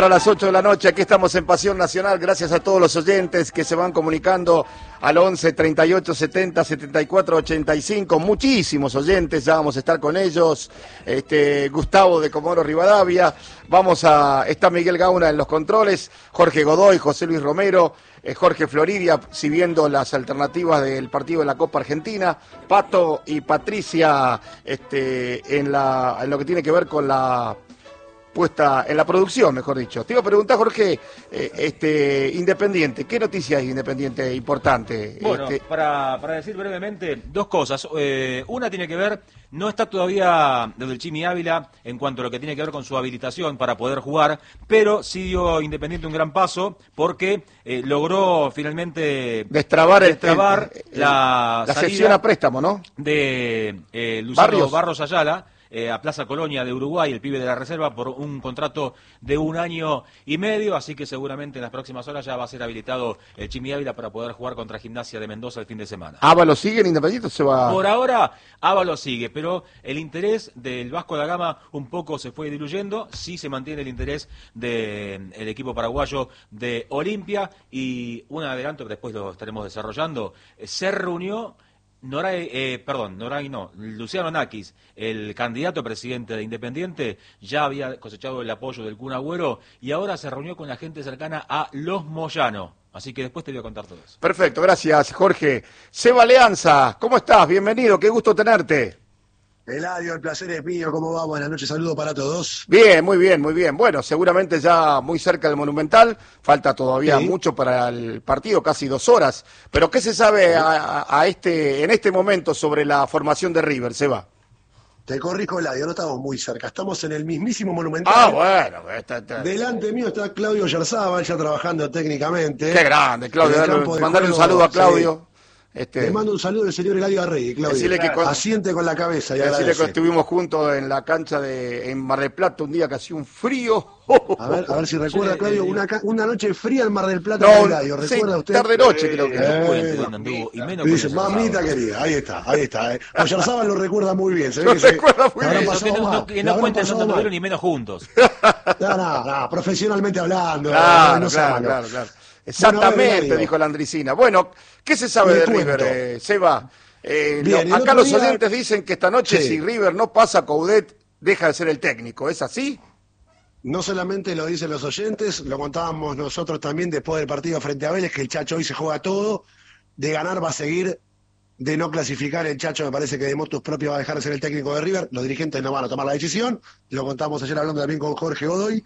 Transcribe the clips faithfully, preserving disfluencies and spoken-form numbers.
A las ocho de la noche, aquí estamos en Pasión Nacional, gracias a todos los oyentes que se van comunicando al once, treinta y ocho, setenta, setenta y cuatro, ochenta y cinco, muchísimos oyentes, ya vamos a estar con ellos, este, Gustavo de Comodoro Rivadavia, vamos a, está Miguel Gauna en los controles, Jorge Godoy, José Luis Romero, eh, Jorge Floridia, siguiendo las alternativas del partido de la Copa Argentina, Pato y Patricia, este, en, la, en lo que tiene que ver con la puesta en la producción, mejor dicho. Te iba a preguntar, Jorge, eh, este Independiente, ¿qué noticia hay Independiente importante? Bueno, este... para, para decir brevemente, dos cosas. Eh, una tiene que ver, no está todavía desde el Chimi Ávila en cuanto a lo que tiene que ver con su habilitación para poder jugar, pero sí dio Independiente un gran paso porque eh, logró finalmente destrabar, destrabar el, el, la, la sección a préstamo, ¿no? De eh, Luciano Barrios, Barros Ayala. Eh, a Plaza Colonia de Uruguay, el pibe de la reserva, por un contrato de un año y medio, así que seguramente en las próximas horas ya va a ser habilitado el Chimi Ávila para poder jugar contra Gimnasia de Mendoza el fin de semana. ¿Ábalos sigue en Independiente o se va? Por ahora, Ábalos sigue, pero el interés del Vasco da Gama un poco se fue diluyendo, sí se mantiene el interés del equipo paraguayo de Olimpia, y un adelanto que después lo estaremos desarrollando, se reunió Noray, eh, perdón, Noray no, Luciano Nakis, el candidato a presidente de Independiente, ya había cosechado el apoyo del Kun Agüero y ahora se reunió con la gente cercana a Los Moyano. Así que después te voy a contar todo eso. Perfecto, gracias, Jorge. Seba Leanza, ¿cómo estás? Bienvenido, qué gusto tenerte. Eladio, el placer es mío, ¿cómo va? Buenas noches, saludos para todos. Bien, muy bien, muy bien. Bueno, seguramente ya muy cerca del Monumental, falta todavía sí. mucho para el partido, casi dos horas. Pero ¿qué se sabe a, a este, en este momento sobre la formación de River, Seba? Te corrijo, Eladio, no estamos muy cerca, estamos en el mismísimo Monumental. Ah, bueno. Está, está. Delante mío está Claudio Yerzábal, ya trabajando técnicamente. Qué grande, Claudio. Mandarle un saludo a Claudio. Sí. Este, Le mando un saludo del señor Eladio Arregui, Claudio. Decirle que con, asiente con la cabeza y decirle agradece. que estuvimos juntos en la cancha de en Mar del Plata un día que hacía un frío. A ver, a ver si recuerda, Claudio, una, una noche fría en Mar del Plata. No, Eladio, ¿recuerda sí, usted? tarde-noche creo que. Eh, eh, y menos dice, mamita querida, ahí está, ahí está. Eh. Oyarzábal lo recuerda muy bien. Se ve lo que se, recuerda muy bien. No, que no, no, que no cuenten dónde anduvieron ni menos juntos. No, no, no, profesionalmente hablando. Claro, no claro, claro, claro. Exactamente, bueno, ver, dijo la Andricina. Bueno, ¿qué se sabe de cuento. River, eh, Seba? Eh, Bien, lo, acá los día... oyentes dicen que esta noche sí. si River no pasa, Coudet deja de ser el técnico. ¿Es así? No solamente lo dicen los oyentes, lo contábamos nosotros también después del partido frente a Vélez, que el Chacho hoy se juega todo. De ganar va a seguir, de no clasificar el Chacho me parece que de motus propio va a dejar de ser el técnico de River. Los dirigentes no van a tomar la decisión. Lo contamos ayer hablando también con Jorge Godoy.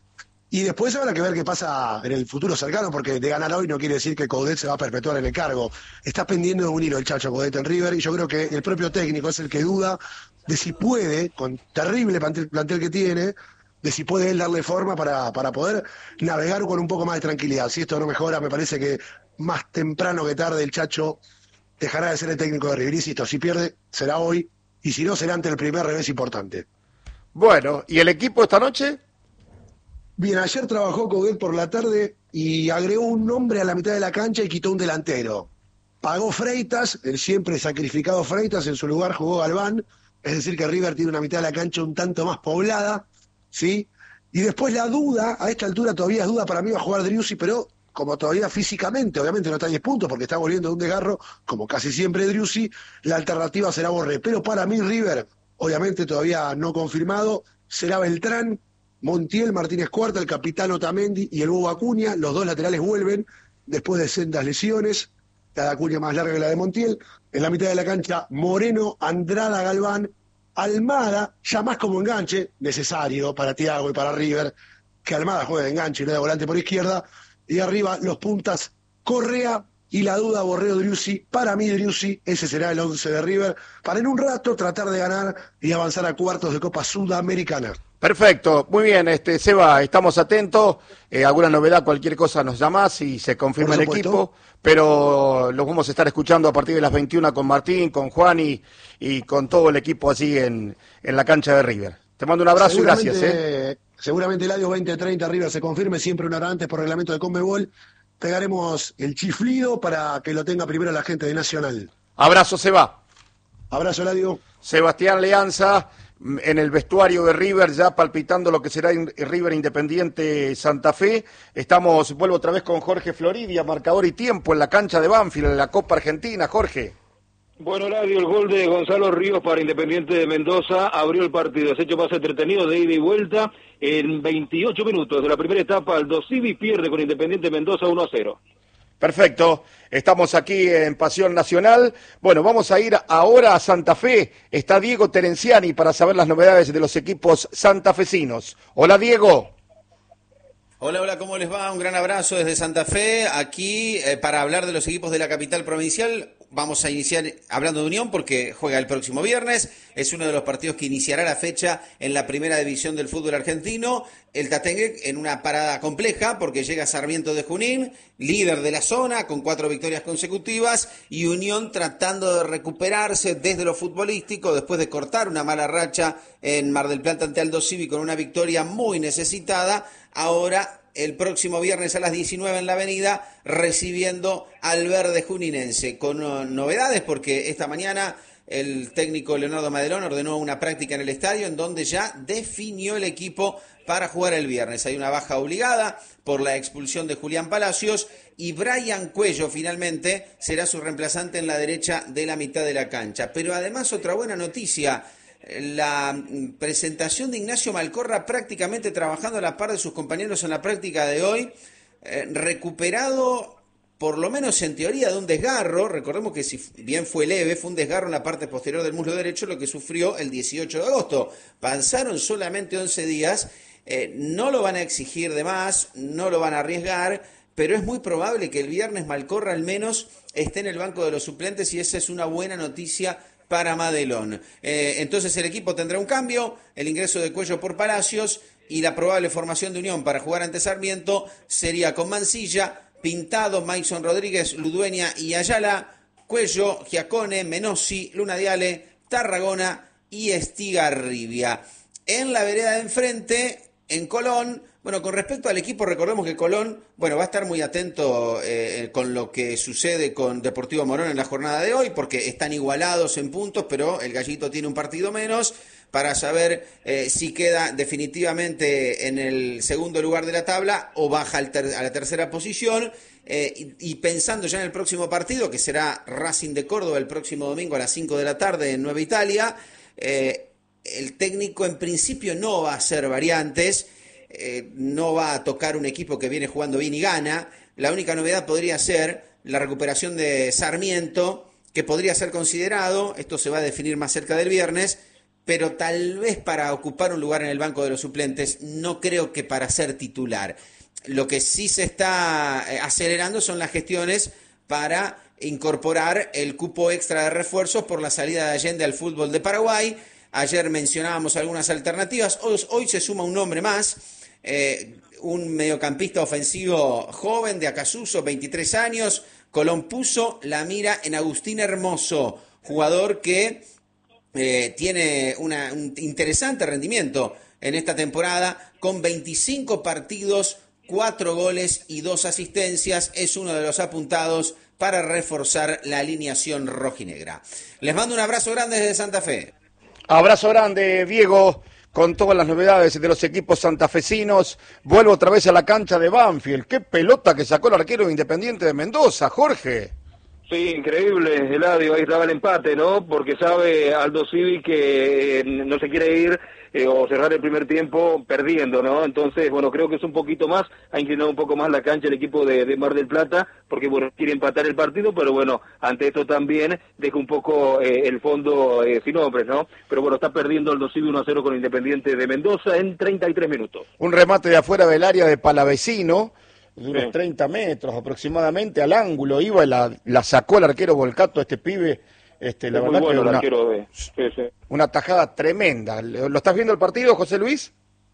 Y después habrá que ver qué pasa en el futuro cercano, porque de ganar hoy no quiere decir que Coudet se va a perpetuar en el cargo. Está pendiendo de un hilo el Chacho Coudet en River, y yo creo que el propio técnico es el que duda de si puede, con terrible plantel, plantel que tiene, de si puede él darle forma para, para poder navegar con un poco más de tranquilidad. Si esto no mejora, me parece que más temprano que tarde el Chacho dejará de ser el técnico de River. Y insisto, si pierde, será hoy, y si no, será ante el primer revés importante. Bueno, ¿y el equipo esta noche? Bien, ayer trabajó Coudet por la tarde y agregó un nombre a la mitad de la cancha y quitó un delantero. Pagó Freitas, el siempre sacrificado Freitas, en su lugar jugó Galván, es decir que River tiene una mitad de la cancha un tanto más poblada, ¿sí? Y después la duda, a esta altura todavía es duda, para mí va a jugar Driussi, pero como todavía físicamente, obviamente no está a diez puntos porque está volviendo de un desgarro, como casi siempre Driussi, la alternativa será Borré. Pero para mí River, obviamente todavía no confirmado, será Beltrán, Montiel, Martínez Cuarta, el capitán Otamendi y el Bobo Acuña. Los dos laterales vuelven después de sendas lesiones, la de Acuña más larga que la de Montiel. En la mitad de la cancha, Moreno, Andrada, Galván, Almada, ya más como enganche, necesario para Thiago y para River, que Almada juegue de enganche y no de volante por izquierda. Y arriba, los puntas, Correa y la duda, Borré o Driussi. Para mí, Driussi, ese será el once de River, para en un rato tratar de ganar y avanzar a cuartos de Copa Sudamericana. Perfecto, muy bien, este Seba, estamos atentos, eh, alguna novedad, cualquier cosa nos llamás y se confirma el equipo, pero los vamos a estar escuchando a partir de las veintiuna con Martín, con Juan y, y con todo el equipo así en, en la cancha de River. Te mando un abrazo y gracias. ¿eh? Seguramente el año veinte treinta River se confirme, siempre una hora antes por reglamento de Conmebol. Pegaremos el chiflido para que lo tenga primero la gente de Nacional. Abrazo, Seba. Abrazo, Eladio. Sebastián Leanza, en el vestuario de River, ya palpitando lo que será River Independiente Santa Fe. Estamos, vuelvo otra vez con Jorge Floridia, marcador y tiempo en la cancha de Banfield, en la Copa Argentina. Jorge. Bueno, Eladio, el gol de Gonzalo Ríos para Independiente de Mendoza abrió el partido. Se ha hecho más entretenido de ida y vuelta en veintiocho minutos de la primera etapa. Aldo Civi pierde con Independiente de Mendoza uno a cero. Perfecto, estamos aquí en Pasión Nacional. Bueno, vamos a ir ahora a Santa Fe. Está Diego Terenciani para saber las novedades de los equipos santafesinos. Hola, Diego. Hola, hola, ¿cómo les va? Un gran abrazo desde Santa Fe, aquí eh, para hablar de los equipos de la capital provincial. Vamos a iniciar hablando de Unión porque juega el próximo viernes, es uno de los partidos que iniciará la fecha en la primera división del fútbol argentino. El Tatengue en una parada compleja porque llega Sarmiento de Junín, líder de la zona con cuatro victorias consecutivas, y Unión tratando de recuperarse desde lo futbolístico después de cortar una mala racha en Mar del Plata ante Aldo Civi con una victoria muy necesitada. Ahora, el próximo viernes a las diecinueve en la Avenida, recibiendo al Verde Juninense, con uh, novedades, porque esta mañana el técnico Leonardo Madelón ordenó una práctica en el estadio en donde ya definió el equipo para jugar el viernes. Hay una baja obligada por la expulsión de Julián Palacios y Brian Cuello finalmente será su reemplazante en la derecha de la mitad de la cancha. Pero además otra buena noticia: la presentación de Ignacio Malcorra prácticamente trabajando a la par de sus compañeros en la práctica de hoy, eh, recuperado por lo menos en teoría de un desgarro. Recordemos que si bien fue leve, fue un desgarro en la parte posterior del muslo derecho, lo que sufrió el dieciocho de agosto. Pasaron solamente once días, eh, no lo van a exigir de más, no lo van a arriesgar, pero es muy probable que el viernes Malcorra al menos esté en el banco de los suplentes y esa es una buena noticia para Madelón. Eh, entonces el equipo tendrá un cambio, el ingreso de Cuello por Palacios, y la probable formación de Unión para jugar ante Sarmiento sería con Mancilla, Pintado, Maison Rodríguez, Ludueña y Ayala, Cuello, Giacone, Menossi, Luna Diale, Tarragona y Estigarribia. En la vereda de enfrente, en Colón, bueno, con respecto al equipo, recordemos que Colón, bueno, va a estar muy atento eh, con lo que sucede con Deportivo Morón en la jornada de hoy, porque están igualados en puntos, pero el Gallito tiene un partido menos, para saber eh, si queda definitivamente en el segundo lugar de la tabla o baja al ter- a la tercera posición. Eh, y, y pensando ya en el próximo partido, que será Racing de Córdoba el próximo domingo a las cinco de la tarde en Nueva Italia, eh, el técnico en principio no va a hacer variantes. Eh, no va a tocar un equipo que viene jugando bien y gana. La única novedad podría ser la recuperación de Sarmiento, que podría ser considerado, esto se va a definir más cerca del viernes, pero tal vez para ocupar un lugar en el banco de los suplentes, no creo que para ser titular. Lo que sí se está acelerando son las gestiones para incorporar el cupo extra de refuerzos por la salida de Allende al fútbol de Paraguay. Ayer mencionábamos algunas alternativas, hoy, hoy se suma un nombre más. Eh, un mediocampista ofensivo joven de Acasuso, veintitrés años. Colón puso la mira en Agustín Hermoso, jugador que eh, tiene una, un interesante rendimiento en esta temporada, con veinticinco partidos, cuatro goles y dos asistencias. Es uno de los apuntados para reforzar la alineación rojinegra. Les mando un abrazo grande desde Santa Fe. Abrazo grande, Diego, con todas las novedades de los equipos santafesinos. Vuelvo otra vez a la cancha de Banfield. Qué pelota que sacó el arquero Independiente de Mendoza, Jorge. Sí, increíble, Eladio, ahí estaba el empate, ¿no? Porque sabe Aldo Civi que eh, no se quiere ir eh, o cerrar el primer tiempo perdiendo, ¿no? Entonces, bueno, creo que es un poquito más, ha inclinado un poco más la cancha el equipo de, de Mar del Plata, porque, bueno, quiere empatar el partido, pero bueno, ante esto también deja un poco eh, el fondo eh, sin hombres, ¿no? Pero bueno, está perdiendo Aldo Civi uno a cero con Independiente de Mendoza en treinta y tres minutos. Un remate de afuera del área de Palavecino, de unos sí. treinta metros aproximadamente, al ángulo iba y la, la sacó el arquero Volcato, este pibe. Este, la es verdad muy bueno que el una, arquero de... sí, sí. una tajada tremenda. ¿Lo estás viendo el partido, José Luis?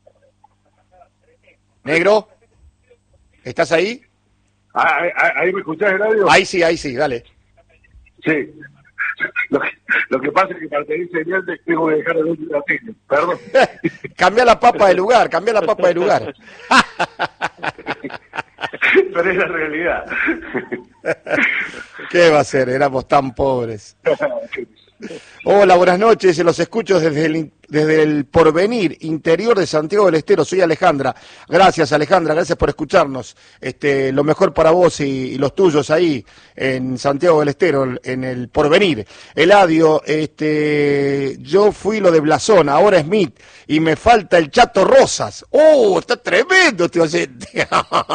Negro, ¿estás ahí? Ah, ahí, ahí me escuchás, Eladio. Ahí sí, ahí sí, dale. Sí. Lo que, lo que pasa es que para tener señal te tengo que dejar el otro latino. Perdón. Cambia la papa de lugar, cambia la papa de lugar. Pero es la realidad. ¿Qué va a ser? Éramos tan pobres. Hola, buenas noches. Los escucho desde el, desde el Porvenir, interior de Santiago del Estero. Soy Alejandra. Gracias, Alejandra, gracias por escucharnos. Este, lo mejor para vos y, y los tuyos ahí en Santiago del Estero, en el Porvenir. Eladio, este, yo fui lo de Blasón, ahora Smith, y me falta el Chato Rosas. ¡Oh, está tremendo este oyente!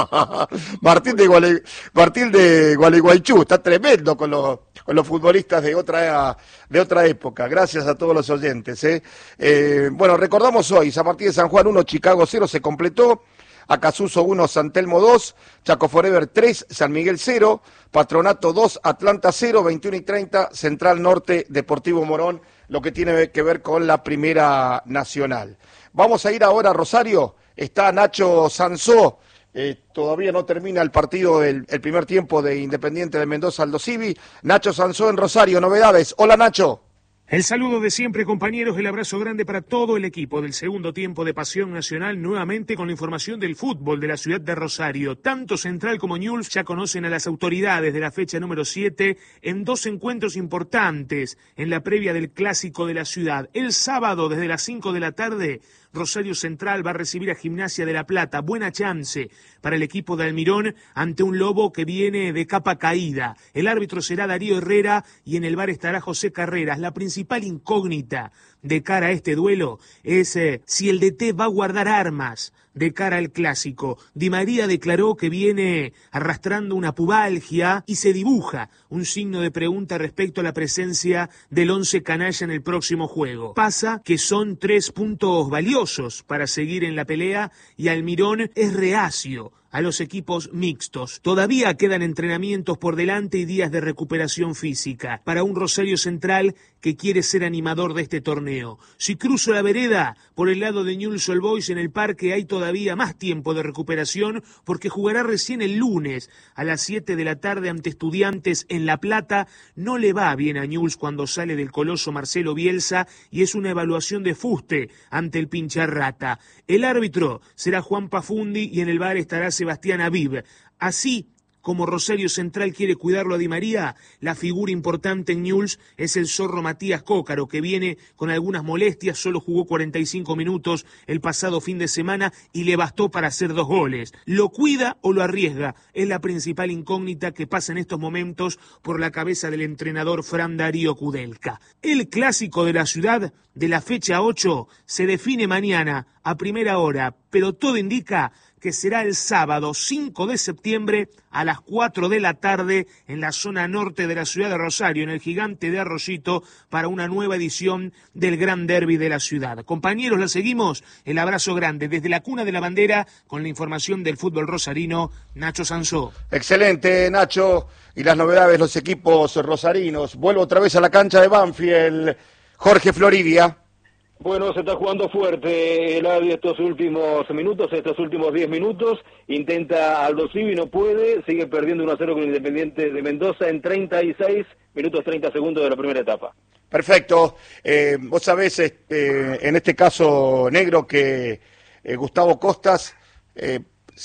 Martín de Guale, Martín de Gualeguaychú, está tremendo con los, con los futbolistas de otra, de otra época. Gracias a todos los oyentes. ¿eh? Eh, bueno, recordamos hoy, San Martín de San Juan uno, Chicago cero, se completó. Acasuso uno, San Telmo dos, Chaco Forever tres, San Miguel cero, Patronato dos, Atlanta cero, veintiuno y treinta, Central Norte, Deportivo Morón, lo que tiene que ver con la Primera Nacional. Vamos a ir ahora a Rosario, está Nacho Sansó, eh, todavía no termina el partido del el primer tiempo de Independiente de Mendoza Aldo Civi. Nacho Sansó en Rosario, novedades. Hola Nacho. El saludo de siempre, compañeros, el abrazo grande para todo el equipo del segundo tiempo de Pasión Nacional, nuevamente con la información del fútbol de la ciudad de Rosario. Tanto Central como Newell's ya conocen a las autoridades de la fecha número siete en dos encuentros importantes en la previa del clásico de la ciudad. El sábado, desde las cinco de la tarde, Rosario Central va a recibir a Gimnasia de La Plata. Buena chance para el equipo de Almirón ante un Lobo que viene de capa caída. El árbitro será Darío Herrera y en el bar estará José Carreras. La principal incógnita de cara a este duelo es eh, si el D T va a guardar armas de cara al clásico. Di María declaró que viene arrastrando una pubalgia y se dibuja un signo de pregunta respecto a la presencia del once canalla en el próximo juego. Pasa que son tres puntos valiosos para seguir en la pelea y Almirón es reacio a los equipos mixtos. Todavía quedan entrenamientos por delante y días de recuperación física para un Rosario Central que quiere ser animador de este torneo. Si cruzo la vereda por el lado de Newell's Old Boys en el parque hay todavía más tiempo de recuperación porque jugará recién el lunes a las siete de la tarde ante Estudiantes en La Plata. No le va bien a Newell's cuando sale del coloso Marcelo Bielsa y es una evaluación de fuste ante el Pincharrata. El árbitro será Juan Pafundi y en el bar estará Sebastián Aviv. Así como Rosario Central quiere cuidarlo a Di María, la figura importante en Newell's es el zorro Matías Cócaro, que viene con algunas molestias, solo jugó cuarenta y cinco minutos el pasado fin de semana y le bastó para hacer dos goles. ¿Lo cuida o lo arriesga? Es la principal incógnita que pasa en estos momentos por la cabeza del entrenador Fran Darío Kudelka. El clásico de la ciudad de la fecha ocho se define mañana a primera hora, pero todo indica que será el sábado cinco de septiembre a las cuatro de la tarde en la zona norte de la ciudad de Rosario, en el Gigante de Arroyito, para una nueva edición del Gran Derby de la ciudad. Compañeros, la seguimos. El abrazo grande desde la cuna de la bandera con la información del fútbol rosarino, Nacho Sansó. Excelente, Nacho. Y las novedades de los equipos rosarinos. Vuelvo otra vez a la cancha de Banfield. Jorge Floridia. Bueno, se está jugando fuerte Eladio estos últimos minutos, estos últimos diez minutos. Intenta Aldo Civi, no puede. Sigue perdiendo uno a cero con Independiente de Mendoza en treinta y seis minutos treinta segundos de la primera etapa. Perfecto. Eh, vos sabés, este, en este caso, Negro, que eh, Gustavo Costas eh,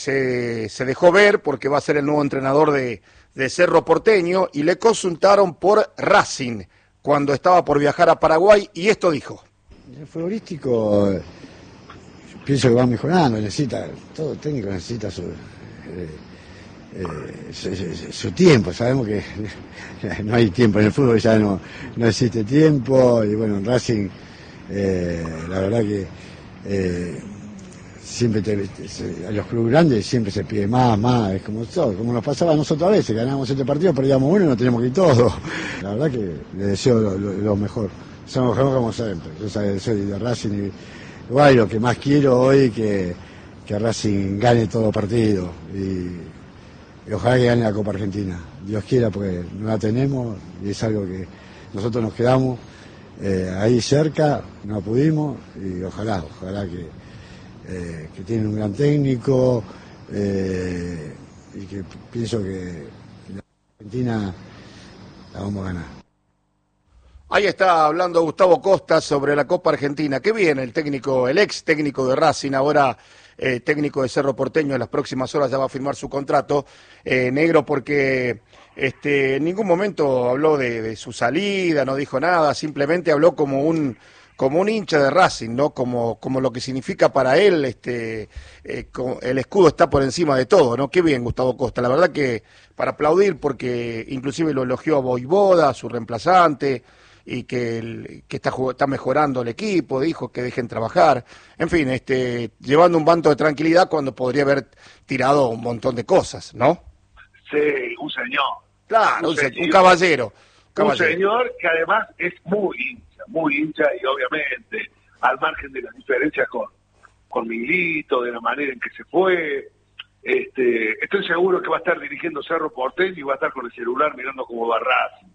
se, se dejó ver porque va a ser el nuevo entrenador de, de Cerro Porteño y le consultaron por Racing cuando estaba por viajar a Paraguay y esto dijo. El futbolístico, yo pienso que va mejorando, necesita, todo técnico necesita su, eh, eh, su, su, su tiempo, sabemos que no hay tiempo en el fútbol, ya no, no existe tiempo, y bueno, en Racing, eh, la verdad que eh, siempre te, te, a los clubes grandes siempre se pide más, más, es como todo, como nos pasaba a nosotros a veces, ganábamos este partido, perdíamos uno y nos teníamos que ir todos. La verdad que le deseo lo, lo, lo mejor. Somos como siempre, yo soy de Racing y igual lo que más quiero hoy que, que Racing gane todo partido y, y ojalá que gane la Copa Argentina, Dios quiera, porque no la tenemos y es algo que nosotros nos quedamos eh, ahí cerca, no pudimos y ojalá, ojalá que, eh, que tienen un gran técnico eh, y que pienso que la Argentina la vamos a ganar. Ahí está hablando Gustavo Costa sobre la Copa Argentina. Qué bien el técnico, el ex técnico de Racing, ahora eh, técnico de Cerro Porteño, en las próximas horas ya va a firmar su contrato, eh, Negro, porque este, en ningún momento habló de, de su salida, no dijo nada, simplemente habló como un como un hincha de Racing, ¿no? Como, como lo que significa para él, este, eh, el escudo está por encima de todo, ¿no? Qué bien, Gustavo Costa. La verdad que para aplaudir, porque inclusive lo elogió a Voivoda, su reemplazante, y que, el, que está, está mejorando el equipo, dijo que dejen trabajar, en fin, este, llevando un banto de tranquilidad cuando podría haber tirado un montón de cosas, ¿no? Sí, un señor. Claro, un, un, señor, un caballero. Un caballero. señor que además es muy hincha, muy hincha, y obviamente, al margen de las diferencias con, con Milito, de la manera en que se fue, este, estoy seguro que va a estar dirigiendo Cerro Porteño y va a estar con el celular mirando cómo va Racing.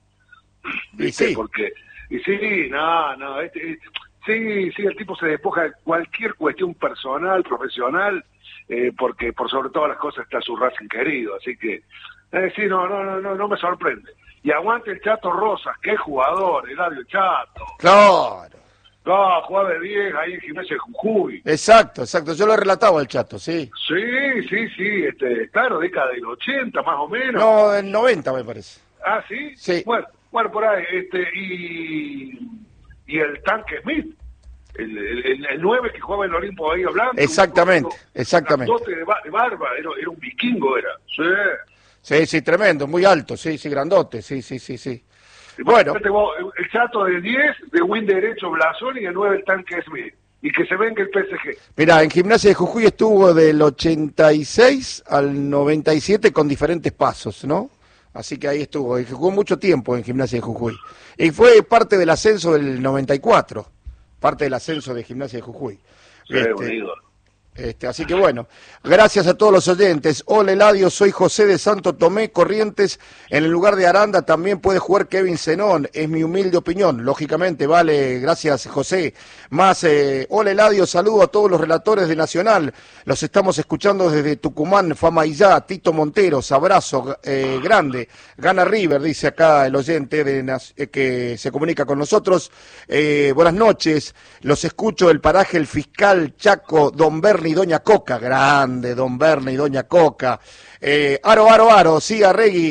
Y sí. Porque, y sí, no, no, este, este, sí, sí, el tipo se despoja de cualquier cuestión personal, profesional, eh, porque por sobre todas las cosas está su Racing querido, así que, eh, sí, no, no, no, no, no me sorprende. Y aguante el Chato Rosas, qué jugador, Eladio Chato. Claro. No, jugaba de diez ahí en Gimnasia de Jujuy. Exacto, exacto, yo lo relataba al Chato, sí. Sí, sí, sí, este, claro, década del ochenta más o menos. No, del noventa me parece. Ah, ¿sí? Sí. Bueno, bueno, por ahí, este, y, y el Tanque Smith, el, el, el nueve que jugaba en el Olimpo ahí Blanco. Exactamente, un, un, exactamente. Un de, de barba, era, era un vikingo, era. Sí. Sí, sí, tremendo, muy alto, sí, sí, grandote, sí, sí, sí, sí. Y bueno, vos, el Chato de diez, de win derecho Blasón y el nueve el Tanque Smith. Y que se venga el P S G. Mirá, en Gimnasia de Jujuy estuvo del ochenta y seis al noventa y siete con diferentes pasos, ¿no? Así que ahí estuvo, y jugó mucho tiempo en Gimnasia de Jujuy. Y fue parte del ascenso del noventa y cuatro, parte del ascenso de Gimnasia de Jujuy. Sí, este, este, así que bueno, gracias a todos los oyentes. Hola Eladio, soy José de Santo Tomé, Corrientes. En el lugar de Aranda también puede jugar Kevin Zenón, es mi humilde opinión. Lógicamente, vale, gracias José. Más, eh, hola Eladio, saludo a todos los relatores de Nacional. Los estamos escuchando desde Tucumán, Famaillá, Tito Monteros, abrazo eh, grande. Gana River, dice acá el oyente de, eh, que se comunica con nosotros. Eh, buenas noches, los escucho del paraje El Fiscal, Chaco, Don Berni y Doña Coca, grande Don Berni y Doña Coca. Eh, aro, aro, aro, sí, Arregui,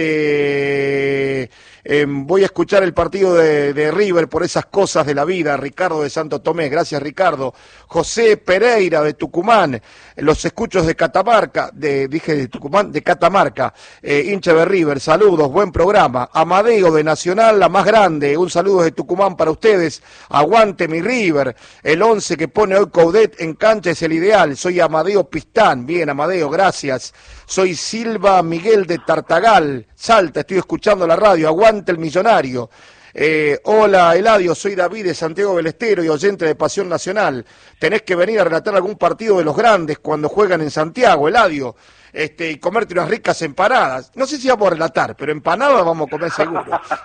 este, eh, voy a escuchar el partido de, de River por esas cosas de la vida. Ricardo de Santo Tomé, gracias Ricardo. José Pereira de Tucumán, los escuchos de Catamarca, de, dije de Tucumán, de Catamarca, eh, hincha de River, saludos, buen programa. Amadeo de Nacional, la más grande, un saludo de Tucumán para ustedes. Aguante mi River, el once que pone hoy Coudet en cancha es el ideal. Soy Amadeo Pistán, bien Amadeo, gracias. Soy Silva Miguel de Tartagal, Salta, estoy escuchando la radio, aguante el millonario. Eh, hola Eladio, soy David de Santiago del Estero y oyente de Pasión Nacional. Tenés que venir a relatar algún partido de los grandes cuando juegan en Santiago, Eladio, este, y comerte unas ricas empanadas. No sé si vamos a relatar, pero empanadas vamos a comer seguro.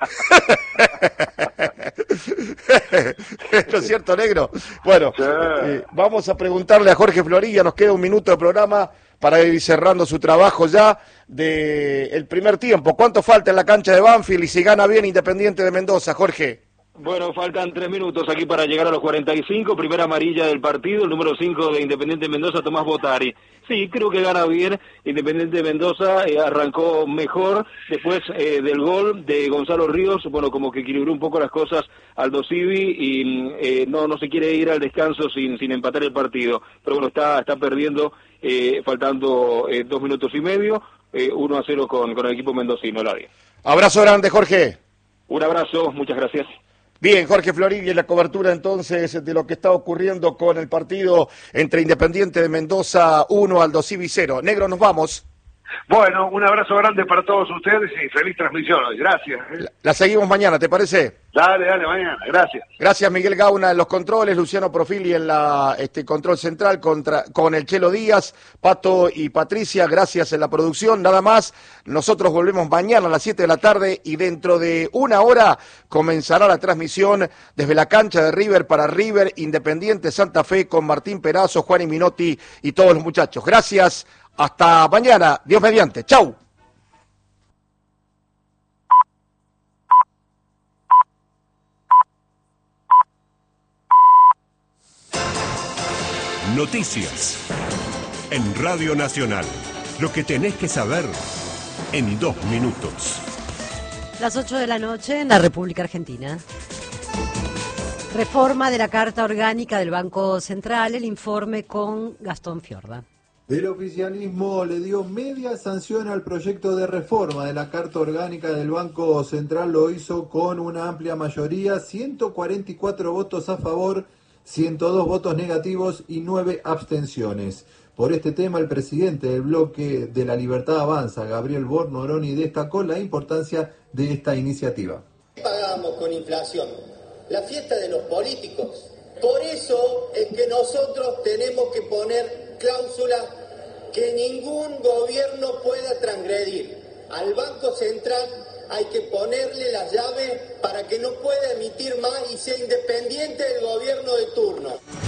¿No es cierto, negro? Bueno, eh, vamos a preguntarle a Jorge Florilla, nos queda un minuto de programa para ir cerrando su trabajo ya del el primer tiempo. ¿Cuánto falta en la cancha de Banfield y si gana bien Independiente de Mendoza, Jorge? Bueno, faltan tres minutos aquí para llegar a los cuarenta y cinco, primera amarilla del partido, el número cinco de Independiente de Mendoza, Tomás Botari. Sí, creo que gana bien Independiente de Mendoza, eh, arrancó mejor después eh, del gol de Gonzalo Ríos, bueno, como que equilibró un poco las cosas Aldo Civi y eh, no no se quiere ir al descanso sin sin empatar el partido, pero bueno, está está perdiendo, eh, faltando eh, dos minutos y medio, eh, uno a cero con, con el equipo mendocino, Eladio. Abrazo grande, Jorge. Un abrazo, muchas gracias. Bien, Jorge Florilla, en la cobertura entonces de lo que está ocurriendo con el partido entre Independiente de Mendoza uno, Aldo Civi cero. Negro, nos vamos. Bueno, un abrazo grande para todos ustedes y feliz transmisión hoy. Gracias. La, la seguimos mañana, ¿te parece? Dale, dale, mañana. Gracias. Gracias, Miguel Gauna en los controles, Luciano Profili en la este control central contra, con el Chelo Díaz, Pato y Patricia, gracias en la producción. Nada más, nosotros volvemos mañana a las siete de la tarde y dentro de una hora comenzará la transmisión desde la cancha de River para River Independiente Santa Fe con Martín Perazo, Juan y Minotti y todos los muchachos. Gracias. Hasta mañana, Dios mediante. Chau. Noticias en Radio Nacional. Lo que tenés que saber en dos minutos. Las ocho de la noche en la República Argentina. Reforma de la Carta Orgánica del Banco Central, el informe con Gastón Fiorda. El oficialismo le dio media sanción al proyecto de reforma de la Carta Orgánica del Banco Central. Lo hizo con una amplia mayoría, ciento cuarenta y cuatro votos a favor, ciento dos votos negativos y nueve abstenciones. Por este tema, el presidente del bloque de La Libertad Avanza, Gabriel Bornoroni, destacó la importancia de esta iniciativa. Pagamos con inflación la fiesta de los políticos. Por eso es que nosotros tenemos que poner cláusulas que ningún gobierno pueda transgredir. Al Banco Central hay que ponerle las llaves para que no pueda emitir más y sea independiente del gobierno de turno.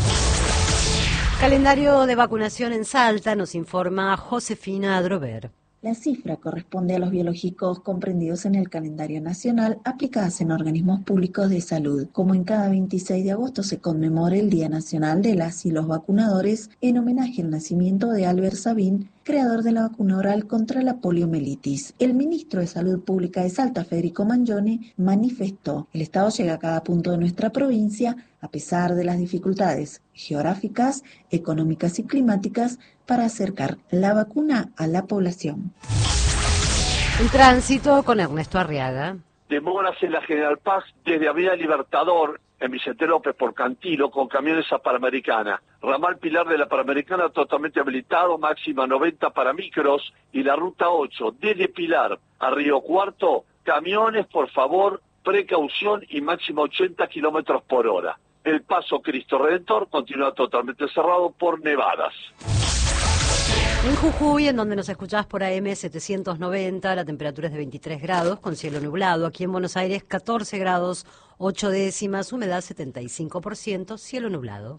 Calendario de vacunación en Salta, nos informa Josefina Adrover. La cifra corresponde a los biológicos comprendidos en el calendario nacional aplicadas en organismos públicos de salud. Como en cada veintiséis de agosto se conmemora el Día Nacional de las y los Vacunadores en homenaje al nacimiento de Albert Sabin, creador de la vacuna oral contra la poliomielitis. El ministro de Salud Pública de Salta, Federico Mangione, manifestó: el Estado llega a cada punto de nuestra provincia a pesar de las dificultades geográficas, económicas y climáticas para acercar la vacuna a la población. El tránsito con Ernesto Arriaga. Demoras en la General Paz desde Avenida Libertador en Vicente López por Cantilo con camiones a Panamericana. Ramal Pilar de la Panamericana totalmente habilitado, máxima noventa para micros, y la ruta ocho desde Pilar a Río Cuarto, camiones por favor, precaución y máxima ochenta kilómetros por hora. El paso Cristo Redentor continúa totalmente cerrado por nevadas. En Jujuy, en donde nos escuchás por A M setecientos noventa, la temperatura es de veintitrés grados, con cielo nublado. Aquí en Buenos Aires, catorce grados, ocho décimas, humedad setenta y cinco por ciento, cielo nublado.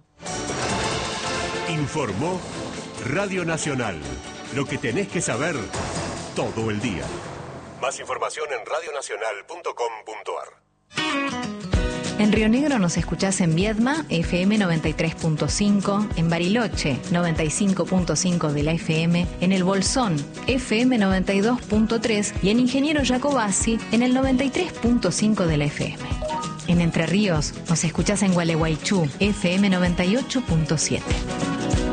Informó Radio Nacional. Lo que tenés que saber todo el día. Más información en radio nacional punto com punto ar. En Río Negro nos escuchás en Viedma, F M noventa y tres punto cinco, en Bariloche, noventa y cinco punto cinco de la F M, en El Bolsón, F M noventa y dos punto tres y en Ingeniero Jacobasi, en el noventa y tres punto cinco de la F M. En Entre Ríos nos escuchás en Gualeguaychú, F M noventa y ocho punto siete.